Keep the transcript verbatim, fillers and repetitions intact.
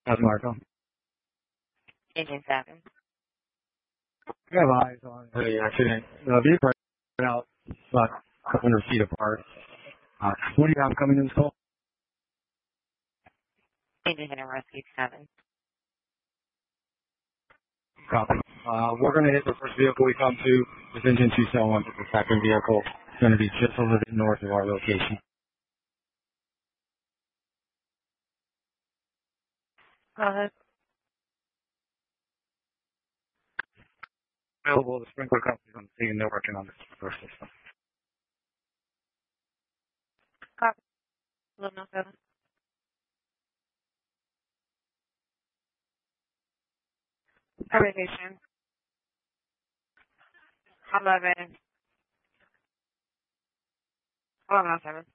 How's Marco? Engine seven. We have eyes on the accident. The vehicle right out about a couple hundred feet apart. Uh, what do you have coming in this call? Engine hit and rescue seven. Copy. Uh, we're going to hit the first vehicle we come to. This engine two seven one. The second vehicle is going to be just a little bit north of our location. Go ahead. Available, the sprinkler company's on the scene. They're working on the sprinkler system. Copy. eleven oh seven. Abbreviation. eleven. eleven oh seven.